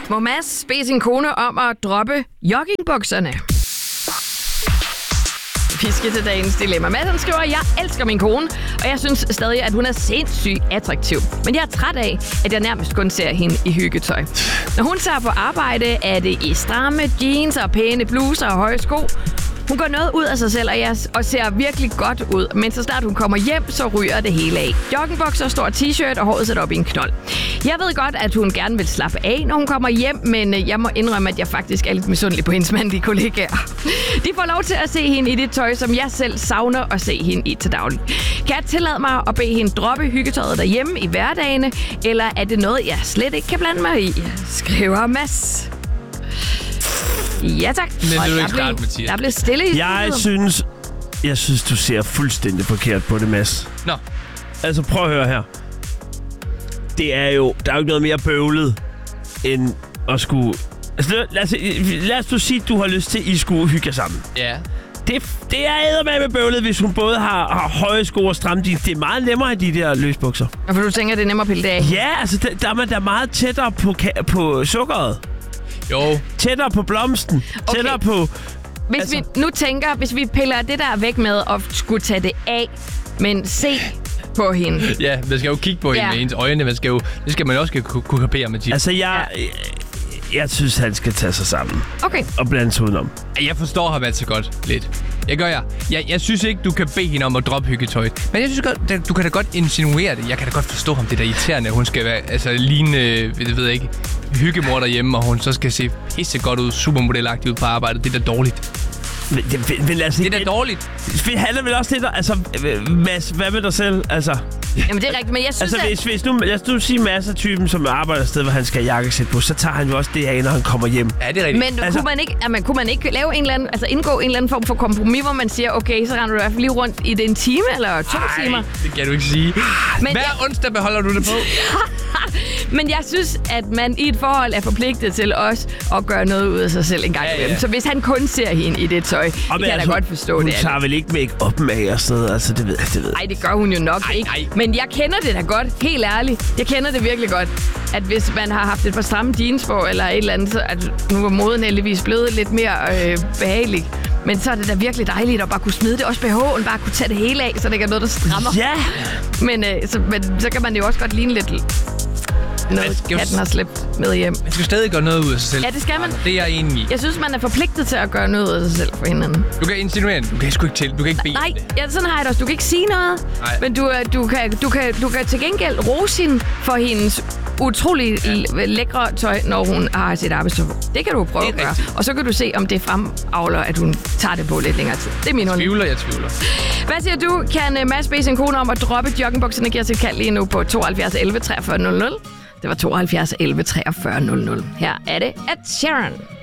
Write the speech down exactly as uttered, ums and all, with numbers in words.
Må Mads bede sin kone om at droppe joggingbukserne? Fiske til dagens dilemma. Madsen skriver, at jeg elsker min kone, og jeg synes stadig, at hun er sindssygt attraktiv. Men jeg er træt af, at jeg nærmest kun ser hende i hyggetøj. Når hun tager på arbejde, er det i stramme jeans og pæne bluser og høje sko. Hun går noget ud af sig selv og, jeg, og ser virkelig godt ud, men så snart hun kommer hjem, så ryger det hele af. Joggingbukser, stor t-shirt og håret sat op i en knold. Jeg ved godt, at hun gerne vil slappe af, når hun kommer hjem, men jeg må indrømme, at jeg faktisk er lidt misundelig på hendes mandlige kollegaer. De får lov til at se hende i det tøj, som jeg selv savner at se hende i til daglig. Kan jeg tillade mig at bede hende droppe hyggetøjet derhjemme i hverdagene, eller er det noget, jeg slet ikke kan blande mig i? Skriver Mads. Ja, tak. Men det og er der, ikke start, blev, Mathias. der blev stille i Jeg studiet. synes, jeg synes, du ser fuldstændig forkert på det, Mads. Nå. Altså, prøv at høre her. Det er jo... Der er jo ikke noget mere bøvlet, end at skulle... Altså, lad os, lad os nu sige, at du har lyst til, at I skulle hygge jer sammen. Ja. Det, det er eddermame med bøvlet, hvis hun både har, har høje sko og stramme jeans. Det er meget nemmere i de der løsbukser. Og for du tænker, det er nemmere at pille det af? Ja, altså, der, der er man da meget tættere på, ka- på sukkeret. Jo. Tættere på blomsten. Okay. Tættere på... Hvis altså, vi nu tænker, hvis vi piller det der væk med at skulle tage det af, men se på hende. Ja, man skal jo kigge på hende Ja. med hendes øjne. Man skal jo, det skal man også kunne, kunne kapere, Mathias. altså, jeg, jeg, jeg synes, han skal tage sig sammen Okay. og blande sig udenom. Jeg forstår ham altså godt lidt. Jeg gør jeg. jeg. Jeg synes ikke, du kan bede hende om at droppe hyggetøjet. Men jeg synes godt, du kan da godt insinuere det. Jeg kan da godt forstå ham, det der irriterende. Hun skal være, altså ligne, jeg ved ikke, hyggemor derhjemme, og hun så skal se pisse godt ud, supermodelagtigt ud på arbejdet. Det er da dårligt. Men, det, men, altså, Det er da dårligt. Det handler vel også lidt om... Altså, Mads, hvad med dig selv? Altså, Jamen, det er rigtigt, men jeg synes, altså at... hvis, hvis nu... Lad os nu sige Mads er typen, som arbejder et sted, hvor han skal have jakkesæt på, så tager han jo også det af, når han kommer hjem. Ja, det er rigtigt. Men Altså- kunne, man ikke, jamen, kunne man ikke lave en eller anden, altså indgå en eller anden form for kompromis, hvor man siger, okay, så render du i hvert fald lige rundt i det en time eller to Ej, timer. det kan du ikke sige. Men Hver jeg- onsdag beholder du det på. Men jeg synes, at man i et forhold er forpligtet til også at gøre noget ud af sig selv en gang Ja, imellem. ja. Så hvis han kun ser hende i det tøj, det kan jeg da godt forstå hun det. Hun tager vel ikke make-up'en af og sådan noget, altså det ved jeg, det ved jeg. Nej, det gør hun jo nok Ej, ikke. ej. Men jeg kender det da godt, helt ærligt. Jeg kender det virkelig godt, at hvis man har haft et par stramme jeans på, eller et eller andet, så at nu var moden heldigvis blevet lidt mere øh, behagelig. Men så er det da virkelig dejligt at bare kunne smide det. Også B H'en, bare kunne tage det hele af, så det ikke er noget, der strammer. Ja! Men, øh, så, men så kan man jo også godt ligne lidt noget, skal jo- katten har slæbt med hjem. Man skal stadig gøre noget ud af sig selv. Ja, det skal man. Det er jeg enig i. Jeg synes, man er forpligtet til at gøre noget af sig selv for hinanden. Du kan insinuere det. Du kan sgu ikke til. Du kan ikke bede Nej, det. ja, sådan har jeg det også. Du kan ikke sige noget, Nej. men du, øh, du, kan, du, kan, du kan til gengæld rose hende for hendes utrolig ja. lækre tøj, når hun har sit arbejdstøj. Det kan du prøve Det at er gøre. rigtigt. Og så kan du se, om det fremavler, at hun tager det på lidt længere tid. Det er min holdning. Tvivler, jeg tvivler. Hvad siger du? Kan uh, Mads bede sin kone om at droppe joggingbukserne? Giver sit kald lige nu på tooghalvfjerds elleve treogfyrre nul nul. Det var tooghalvfjerds elleve treogfyrre nul nul. Her er det Ed Sheeran.